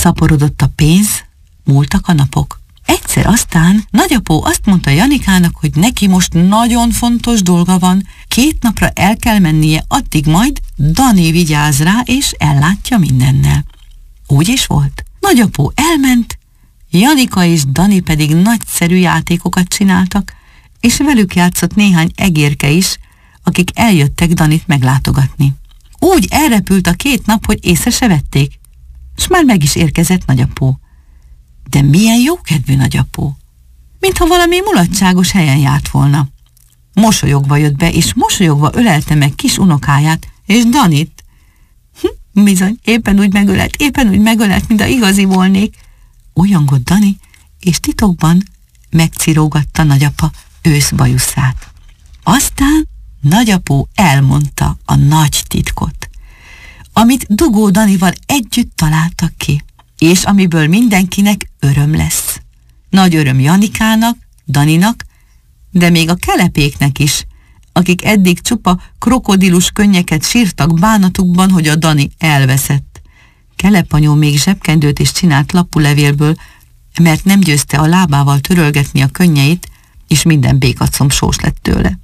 Szaporodott a pénz, múltak a napok. Egyszer aztán nagyapó azt mondta Janikának, hogy neki most nagyon fontos dolga van, 2 napra el kell mennie, addig majd Dani vigyáz rá, és ellátja mindennel. Úgy is volt. Nagyapó elment, Janika és Dani pedig nagyszerű játékokat csináltak, és velük játszott néhány egérke is, akik eljöttek Danit meglátogatni. Úgy elrepült a 2 nap, hogy észre se vették, s már meg is érkezett nagyapó. De milyen jókedvű nagyapó! Mintha valami mulatságos helyen járt volna. Mosolyogva jött be, és mosolyogva ölelte meg kis unokáját, és Danit. Bizony, éppen úgy megölelt, mint a igazi volnék. Újongott Dani, és titokban megcirógatta nagyapa őszbajuszát. Aztán nagyapó elmondta a nagy titkot, amit Dugó Danival együtt találtak ki, és amiből mindenkinek öröm lesz. Nagy öröm Janikának, Daninak, de még a kelepéknek is, akik eddig csupa krokodilus könnyeket sírtak bánatukban, hogy a Dani elveszett. Kelepanyó még zsebkendőt is csinált lappulevélből, mert nem győzte a lábával törölgetni a könnyeit, és minden békacomb sós lett tőle.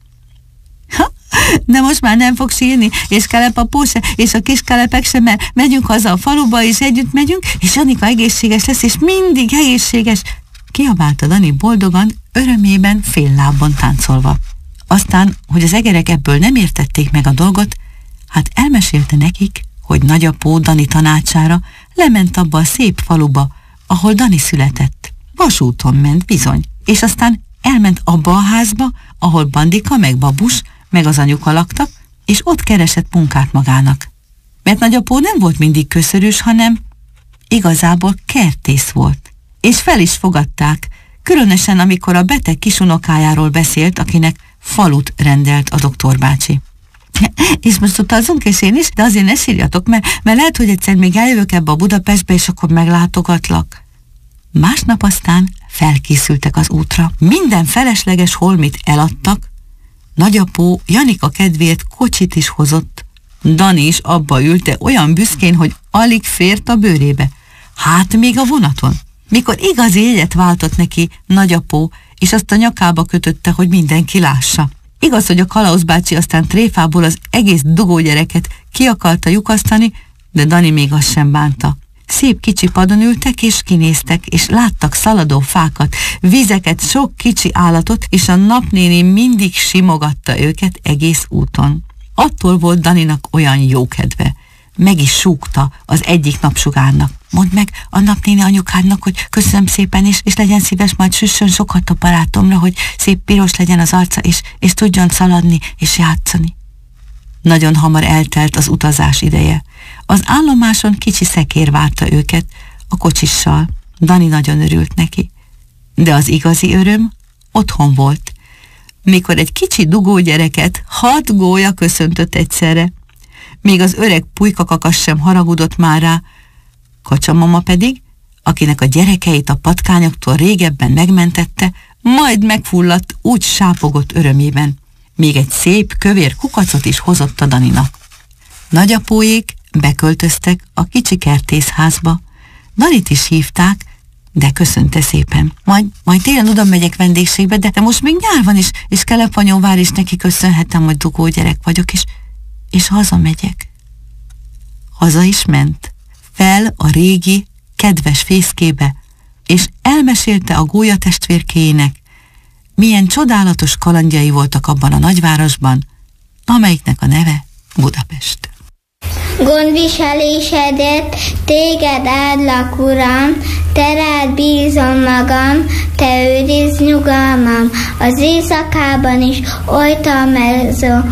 De most már nem fog sírni, és Kelepapó se, és a kis kelepek se, mert megyünk haza a faluba, és együtt megyünk, és Janika egészséges lesz, és mindig egészséges, kiabálta Dani boldogan, örömében fél lábon táncolva. Aztán, hogy az egerek ebből nem értették meg a dolgot, hát elmesélte nekik, hogy nagyapó Dani tanácsára lement abba a szép faluba, ahol Dani született. Vasúton ment bizony, és aztán elment abba a házba, ahol Bandika meg Babus meg az anyuka laktak, és ott keresett munkát magának. Mert nagyapó nem volt mindig köszörűs, hanem igazából kertész volt. És fel is fogadták, különösen amikor a beteg kisunokájáról beszélt, akinek falut rendelt a doktorbácsi. És most utazunk, és én is, de azért ne sírjatok, mert lehet, hogy egyszer még eljövök ebbe a Budapestbe, és akkor meglátogatlak. Másnap aztán felkészültek az útra. Minden felesleges holmit eladtak, nagyapó Janika kedvéért kocsit is hozott. Dani is abba ülte olyan büszkén, hogy alig fért a bőrébe. Hát még a vonaton. Mikor igazi jegyet váltott neki nagyapó, és azt a nyakába kötötte, hogy mindenki lássa. Igaz, hogy a Kalauz bácsi aztán tréfából az egész Dugó gyereket ki akarta lyukasztani, de Dani még azt sem bánta. Szép kicsi padon ültek, és kinéztek, és láttak szaladó fákat, vizeket, sok kicsi állatot, és a napnéni mindig simogatta őket egész úton. Attól volt Daninak olyan jó kedve. Meg is súgta az egyik napsugárnak. Mondd meg a napnéni anyukádnak, hogy köszönöm szépen, és legyen szíves, majd süssön sokat a barátomra, hogy szép piros legyen az arca, és tudjon szaladni és játszani. Nagyon hamar eltelt az utazás ideje. Az állomáson kicsi szekér várta őket, a kocsissal. Dani nagyon örült neki. De az igazi öröm otthon volt, mikor egy kicsi Dugó gyereket 6 gólya köszöntött egyszerre. Még az öreg pulykakakas sem haragudott már rá, Kacsamama pedig, akinek a gyerekeit a patkányoktól régebben megmentette, majd megfulladt, úgy sápogott örömében. Még egy szép, kövér kukacot is hozott a Daninak. Nagyapóék beköltöztek a kicsi kertészházba. Danit is hívták, de köszönte szépen. Majd télen oda megyek vendégségbe, de most még nyár van, és Kelepanyó vár, és neki köszönhetem, hogy Dugó gyerek vagyok, és hazamegyek. Haza is ment, fel a régi, kedves fészkébe, és elmesélte a gólyatestvérkéjének, milyen csodálatos kalandjai voltak abban a nagyvárosban, amelyiknek a neve Budapest. Gondviselésedért téged áldlak, Uram, te rád bízom magam, te őrizd nyugalmam, az éjszakában is oltalmazó